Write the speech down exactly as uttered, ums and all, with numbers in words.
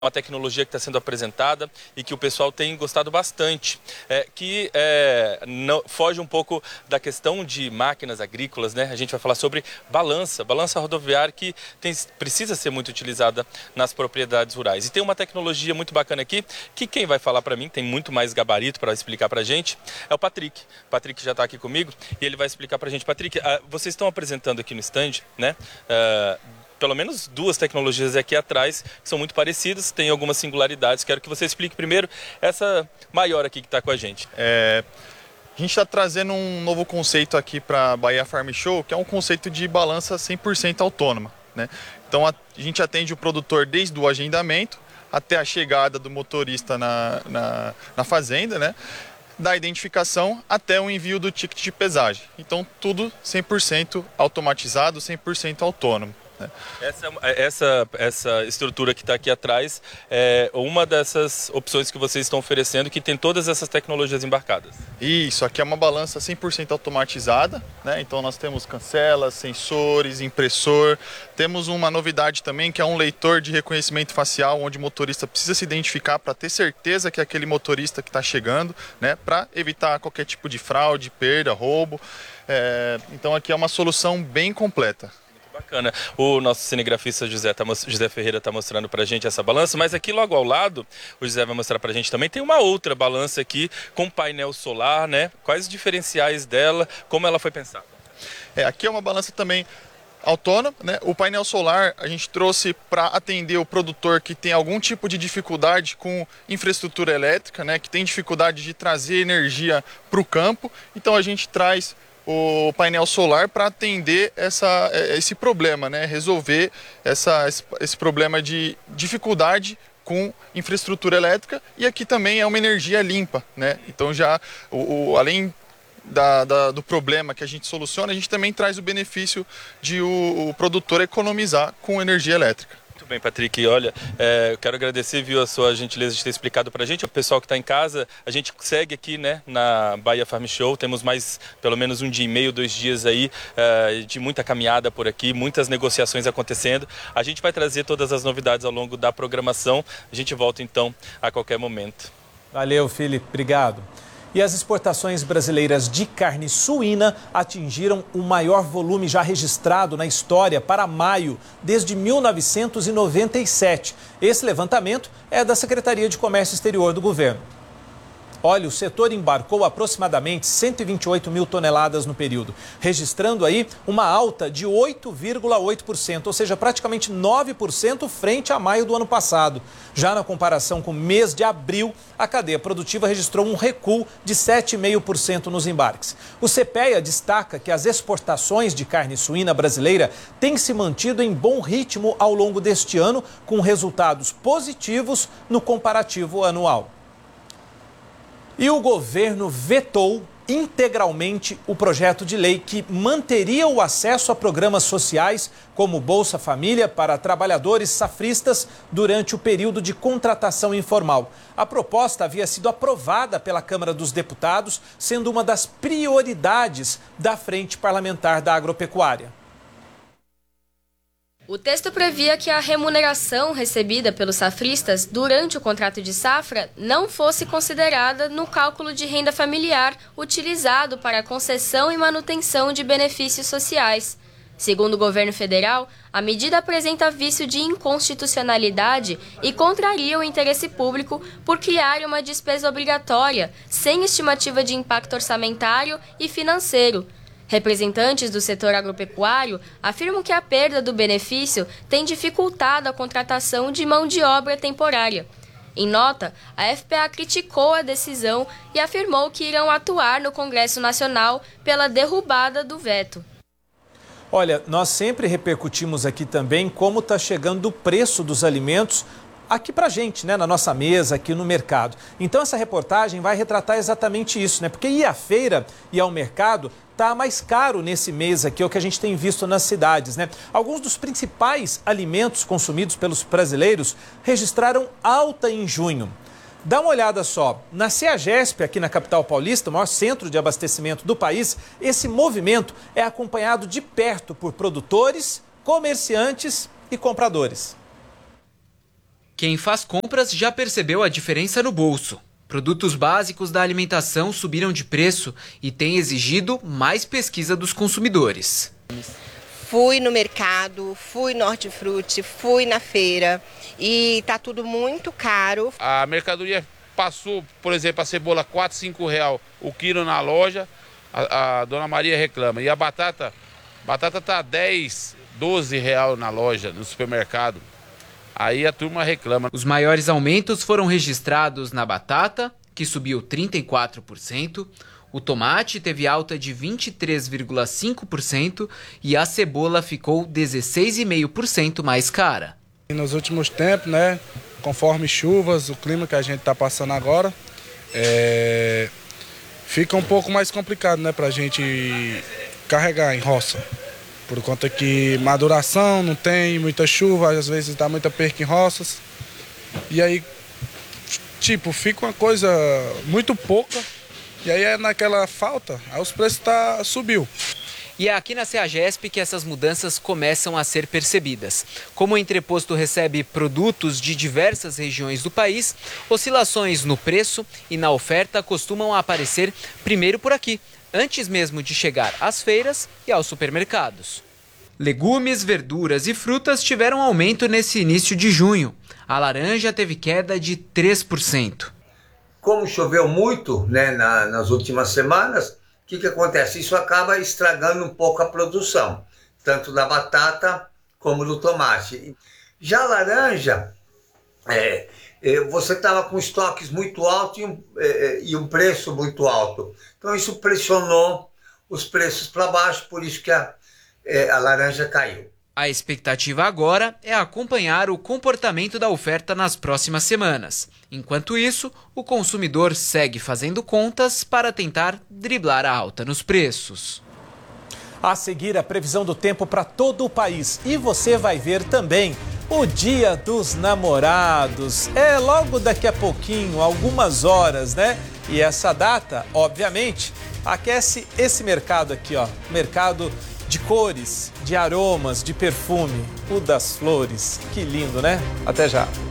uma tecnologia que está sendo apresentada e que o pessoal tem gostado bastante, é, que é, não, foge um pouco da questão de máquinas agrícolas, né? A gente vai falar sobre balança, balança rodoviária que tem, precisa ser muito utilizada nas propriedades rurais. E tem uma tecnologia muito bacana aqui, que quem vai falar para mim, tem muito mais gabarito para explicar para a gente, é o Patrick. O Patrick já está aqui comigo e ele vai explicar para a gente. Patrick, vocês estão apresentando aqui no stand, né? Uh, pelo menos duas tecnologias aqui atrás, que são muito parecidas, tem algumas singularidades. Quero que você explique primeiro essa maior aqui que está com a gente. É, a gente está trazendo um novo conceito aqui para a Bahia Farm Show, que é um conceito de balança cem por cento autônoma, né? Então a, a gente atende o produtor desde o agendamento até a chegada do motorista na, na, na fazenda, né? Da identificação até o envio do ticket de pesagem. Então tudo cem por cento automatizado, cem por cento autônomo. Essa, essa, essa estrutura que está aqui atrás é uma dessas opções que vocês estão oferecendo, que tem todas essas tecnologias embarcadas. Isso, aqui é uma balança cem por cento automatizada, né? Então nós temos cancelas, sensores, impressor. Temos uma novidade também, que é um leitor de reconhecimento facial, onde o motorista precisa se identificar para ter certeza que é aquele motorista que está chegando, né? Para evitar qualquer tipo de fraude, perda, roubo. É, então aqui é uma solução bem completa. Bacana. O nosso cinegrafista José, tá, José Ferreira está mostrando para a gente essa balança, mas aqui logo ao lado, o José vai mostrar para a gente também, tem uma outra balança aqui com painel solar, né? Quais os diferenciais dela, como ela foi pensada? É, aqui é uma balança também autônoma, né? O painel solar a gente trouxe para atender o produtor que tem algum tipo de dificuldade com infraestrutura elétrica, né? Que tem dificuldade de trazer energia para o campo, então a gente traz o painel solar para atender essa, esse problema, né? Resolver essa, esse problema de dificuldade com infraestrutura elétrica, e aqui também é uma energia limpa, né? Então já, o, o, além da, da, do problema que a gente soluciona, a gente também traz o benefício de o, o produtor economizar com energia elétrica. Muito bem, Patrick. Olha, é, eu quero agradecer, viu, a sua gentileza de ter explicado para a gente. O pessoal que está em casa, a gente segue aqui, né, na Bahia Farm Show. Temos mais, pelo menos um dia e meio, dois dias aí é, de muita caminhada por aqui, muitas negociações acontecendo. A gente vai trazer todas as novidades ao longo da programação. A gente volta, então, a qualquer momento. Valeu, Felipe. Obrigado. E as exportações brasileiras de carne suína atingiram o maior volume já registrado na história para maio, desde mil novecentos e noventa e sete. Esse levantamento é da Secretaria de Comércio Exterior do governo. Olha, o setor embarcou aproximadamente cento e vinte e oito mil toneladas no período, registrando aí uma alta de oito vírgula oito por cento, ou seja, praticamente nove por cento frente a maio do ano passado. Já na comparação com o mês de abril, a cadeia produtiva registrou um recuo de sete vírgula cinco por cento nos embarques. O CEPEA destaca que as exportações de carne suína brasileira têm se mantido em bom ritmo ao longo deste ano, com resultados positivos no comparativo anual. E o governo vetou integralmente o projeto de lei que manteria o acesso a programas sociais como Bolsa Família para trabalhadores safristas durante o período de contratação informal. A proposta havia sido aprovada pela Câmara dos Deputados, sendo uma das prioridades da Frente Parlamentar da Agropecuária. O texto previa que a remuneração recebida pelos safristas durante o contrato de safra não fosse considerada no cálculo de renda familiar utilizado para a concessão e manutenção de benefícios sociais. Segundo o governo federal, a medida apresenta vício de inconstitucionalidade e contraria o interesse público por criar uma despesa obrigatória, sem estimativa de impacto orçamentário e financeiro. Representantes do setor agropecuário afirmam que a perda do benefício tem dificultado a contratação de mão de obra temporária. Em nota, a F P A criticou a decisão e afirmou que irão atuar no Congresso Nacional pela derrubada do veto. Olha, nós sempre repercutimos aqui também como está chegando o preço dos alimentos aqui pra gente, né, na nossa mesa, aqui no mercado. Então essa reportagem vai retratar exatamente isso, né? Porque ir à feira e ao mercado tá mais caro nesse mês aqui, é o que a gente tem visto nas cidades, né? Alguns dos principais alimentos consumidos pelos brasileiros registraram alta em junho. Dá uma olhada só, na CEAGESP, aqui na capital paulista, o maior centro de abastecimento do país, esse movimento é acompanhado de perto por produtores, comerciantes e compradores. Quem faz compras já percebeu a diferença no bolso. Produtos básicos da alimentação subiram de preço e tem exigido mais pesquisa dos consumidores. Fui no mercado, fui no hortifruti, fui na feira e tá tudo muito caro. A mercadoria passou, por exemplo, a cebola quatro, cinco reais o quilo na loja, a, a dona Maria reclama. E a batata, batata tá dez, doze reais na loja, no supermercado. Aí a turma reclama. Os maiores aumentos foram registrados na batata, que subiu trinta e quatro por cento, o tomate teve alta de vinte e três vírgula cinco por cento e a cebola ficou dezesseis vírgula cinco por cento mais cara. Nos últimos tempos, né, conforme chuvas, o clima que a gente está passando agora, é, fica um pouco mais complicado, né, para a gente carregar em roça. Por conta que maduração não tem, muita chuva, às vezes dá muita perca em roças. E aí, tipo, fica uma coisa muito pouca. E aí é naquela falta, aí os preços tá, subiu. E é aqui na CEAGESP que essas mudanças começam a ser percebidas. Como o entreposto recebe produtos de diversas regiões do país, oscilações no preço e na oferta costumam aparecer primeiro por aqui, antes mesmo de chegar às feiras e aos supermercados. Legumes, verduras e frutas tiveram aumento nesse início de junho. A laranja teve queda de três por cento. Como choveu muito, né, na, nas últimas semanas, o que, que acontece? Isso acaba estragando um pouco a produção, tanto da batata como do tomate. Já a laranja, é, é, você estava com estoques muito altos e um, é, e um preço muito alto. Então isso pressionou os preços para baixo, por isso que a, é, a laranja caiu. A expectativa agora é acompanhar o comportamento da oferta nas próximas semanas. Enquanto isso, o consumidor segue fazendo contas para tentar driblar a alta nos preços. A seguir, a previsão do tempo para todo o país. E você vai ver também o Dia dos Namorados. É logo daqui a pouquinho, algumas horas, né? E essa data, obviamente, aquece esse mercado aqui, ó. Mercado de cores, de aromas, de perfume, o das flores. Que lindo, né? Até já.